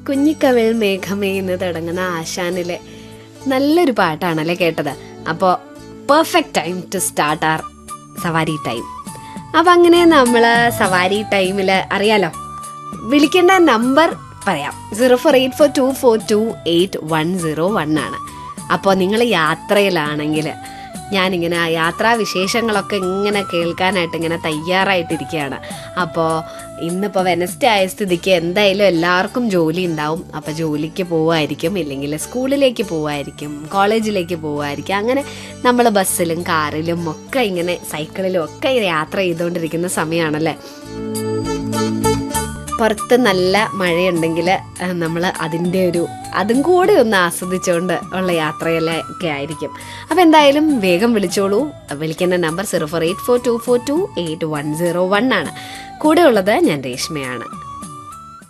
കുഞ്ഞിക്കവിൾ മേഘമേ എന്ന് തുടങ്ങുന്ന ആശാനിലെ നല്ലൊരു പാട്ടാണല്ലേ കേട്ടത്. അപ്പോൾ perfect time to start R സവാരി ടൈം. അപ്പം അങ്ങനെ നമ്മൾ സവാരി ടൈമിൽ അറിയാലോ, വിളിക്കേണ്ട നമ്പർ പറയാം. 0484242801 ആണ്. അപ്പോൾ നിങ്ങൾ യാത്രയിലാണെങ്കിൽ ഞാനിങ്ങനെ ആ യാത്രാവിശേഷങ്ങളൊക്കെ ഇങ്ങനെ കേൾക്കാനായിട്ട് ഇങ്ങനെ തയ്യാറായിട്ടിരിക്കുകയാണ്. അപ്പോൾ ഇന്നിപ്പോൾ വെനസ്ഡേ ആയ സ്ഥിതിക്ക് എന്തായാലും എല്ലാവർക്കും ജോലി ഉണ്ടാവും. അപ്പോൾ ജോലിക്ക് പോവുമായിരിക്കും, ഇല്ലെങ്കിൽ സ്കൂളിലേക്ക് പോവുമായിരിക്കും, കോളേജിലേക്ക് പോവുമായിരിക്കും. അങ്ങനെ നമ്മൾ ബസ്സിലും കാറിലും ഒക്കെ ഇങ്ങനെ സൈക്കിളിലും ഒക്കെ യാത്ര ചെയ്തുകൊണ്ടിരിക്കുന്ന സമയമാണല്ലേ. പുറത്ത് നല്ല മഴയുണ്ടെങ്കിൽ നമ്മൾ അതും കൂടി ഒന്ന് ആസ്വദിച്ചുകൊണ്ട് ഉള്ള യാത്രയിലൊക്കെ ആയിരിക്കും. അപ്പോൾ എന്തായാലും വേഗം വിളിച്ചോളൂ. വിളിക്കേണ്ട നമ്പർ 0484242801 ആണ്. കൂടെ ഉള്ളത് ഞാൻ രേഷ്മയാണ്.